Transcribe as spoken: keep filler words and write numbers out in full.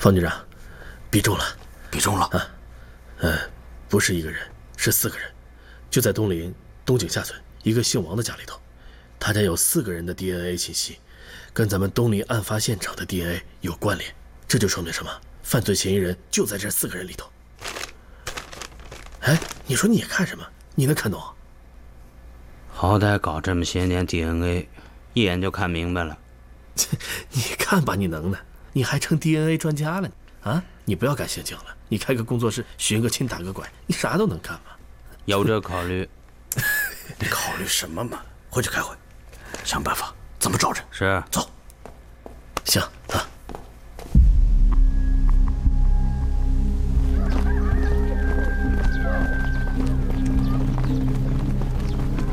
方局长，比中了， 比中了啊！呃，不是一个人，是四个人，就在东陵东井下村一个姓王的家里头，他家有四个人的 D N A 信息，跟咱们东陵案发现场的 D N A 有关联，这就说明什么？犯罪嫌疑人就在这四个人里头。哎，你说你也看什么？你能看懂？ 好歹搞这么些年 D N A， 一眼就看明白了。 你看吧，你能的，你还成 D N A 专家了啊？你不要干陷阱了，你开个工作室，寻个亲打个拐，你啥都能干嘛？ 有这考虑。 你考虑什么嘛？回去开会，想办法怎么找人。 是。 走。行啊。